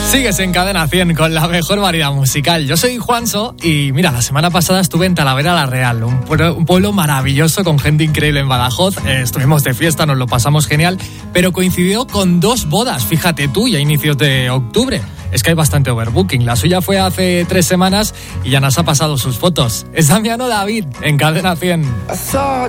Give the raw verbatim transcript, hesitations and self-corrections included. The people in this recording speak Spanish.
Sigues en Cadena cien con la mejor variedad musical. Yo soy Juanso y mira, la semana pasada estuve en Talavera la Real, un pueblo, un pueblo maravilloso con gente increíble en Badajoz. Eh, estuvimos de fiesta, nos lo pasamos genial, pero coincidió con dos bodas, fíjate tú, ya a inicios de octubre. Es que hay bastante overbooking. La suya fue hace tres semanas y ya nos ha pasado sus fotos. Es Damiano David en Cadena cien.